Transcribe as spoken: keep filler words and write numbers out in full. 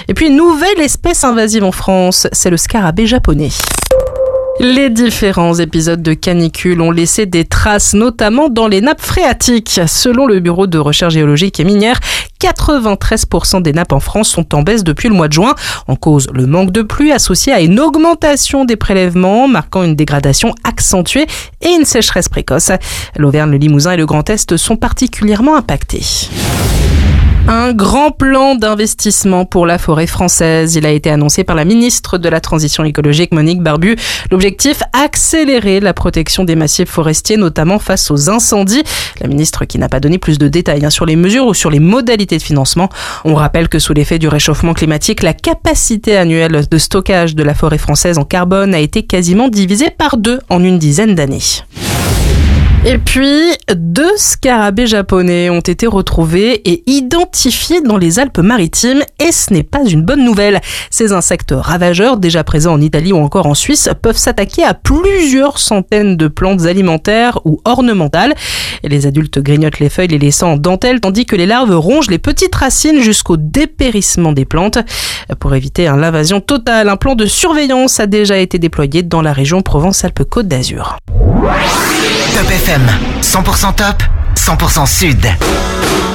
Et puis, une nouvelle espèce invasive en France, c'est le scarabée japonais. Les différents épisodes de canicule ont laissé des traces, notamment dans les nappes phréatiques. Selon le Bureau de recherche géologique et minière, quatre-vingt-treize pour cent des nappes en France sont en baisse depuis le mois de juin. En cause, le manque de pluie associé à une augmentation des prélèvements, marquant une dégradation accentuée et une sécheresse précoce. L'Auvergne, le Limousin et le Grand Est sont particulièrement impactés. Un grand plan d'investissement pour la forêt française. Il a été annoncé par la ministre de la Transition écologique, Monique Barbu. L'objectif, accélérer la protection des massifs forestiers, notamment face aux incendies. La ministre qui n'a pas donné plus de détails hein, sur les mesures ou sur les modalités de financement. On rappelle que sous l'effet du réchauffement climatique, la capacité annuelle de stockage de la forêt française en carbone a été quasiment divisée par deux en une dizaine d'années. Et puis, deux scarabées japonais ont été retrouvés et identifiés dans les Alpes-Maritimes et ce n'est pas une bonne nouvelle. Ces insectes ravageurs, déjà présents en Italie ou encore en Suisse, peuvent s'attaquer à plusieurs centaines de plantes alimentaires ou ornementales. Et les adultes grignotent les feuilles, les laissant en dentelle, tandis que les larves rongent les petites racines jusqu'au dépérissement des plantes. Pour éviter hein, l'invasion totale, un plan de surveillance a déjà été déployé dans la région Provence-Alpes-Côte d'Azur. Top F M, cent pour cent top, cent pour cent sud.